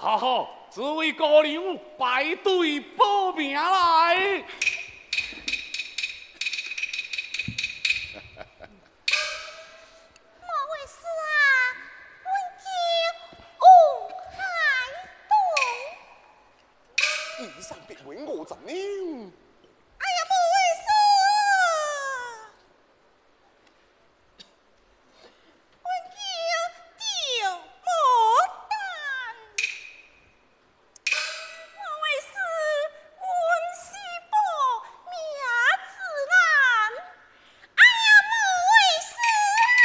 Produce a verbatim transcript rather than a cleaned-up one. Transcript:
好好，这位高领拜对报名来。 莫为是啊，阮叫王海东。 以上必为我怎命？